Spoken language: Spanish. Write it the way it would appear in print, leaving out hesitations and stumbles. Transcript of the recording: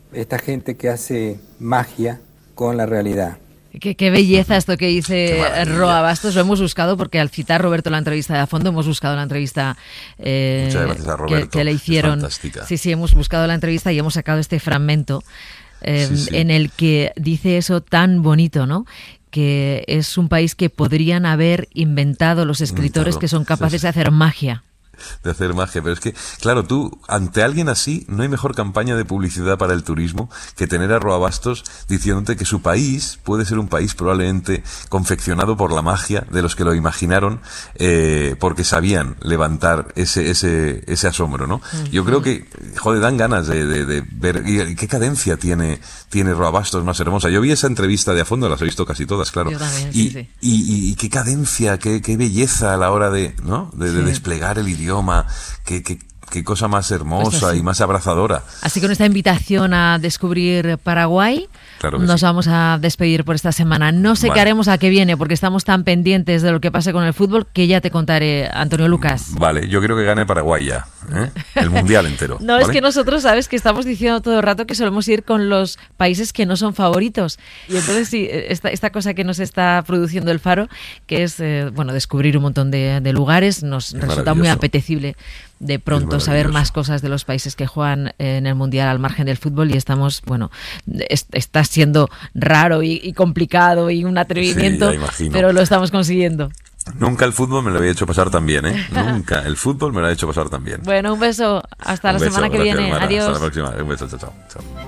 esta gente que hace magia con la realidad. Qué belleza esto que dice Roa Bastos. Lo hemos buscado porque al citar Roberto la entrevista de a fondo, hemos buscado la entrevista Muchas gracias a Roberto, que le hicieron. es fantástica. Sí, hemos buscado la entrevista y hemos sacado este fragmento en el que dice eso tan bonito, ¿no? Que es un país que podrían haber inventado los escritores que son capaces de hacer magia. De hacer magia, pero es que, claro, tú, ante alguien así, no hay mejor campaña de publicidad para el turismo que tener a Roa Bastos diciéndote que su país puede ser un país probablemente confeccionado por la magia de los que lo imaginaron, porque sabían levantar ese asombro, ¿no? Yo creo que, joder, dan ganas de ver, y qué cadencia tiene Roa Bastos más hermosa. Yo vi esa entrevista de a fondo, las he visto casi todas, claro. Yo también, sí. Y qué cadencia, qué belleza a la hora de, ¿no? De desplegar el idioma. Qué cosa más hermosa pues y más abrazadora. Así que con esta invitación a descubrir Paraguay, claro nos vamos a despedir por esta semana. No sé qué haremos a qué viene, porque estamos tan pendientes de lo que pase con el fútbol que ya te contaré, Antonio Lucas. Vale, yo quiero que gane Paraguay ya, el mundial entero. No, ¿vale? Es que nosotros, sabes, que estamos diciendo todo el rato que solemos ir con los países que no son favoritos. Y entonces sí, esta cosa que nos está produciendo el Faro, que es descubrir un montón de lugares, nos resulta muy apetecible de pronto saber más cosas de los países que juegan en el Mundial al margen del fútbol, y estamos, está siendo raro y complicado y un atrevimiento, pero lo estamos consiguiendo. Nunca el fútbol me lo había hecho pasar tan bien, ¿eh? Nunca el fútbol me lo ha hecho pasar tan bien. Bueno, un beso. Hasta la semana que viene. Hermana. Adiós. Hasta la próxima. Un beso. Chao.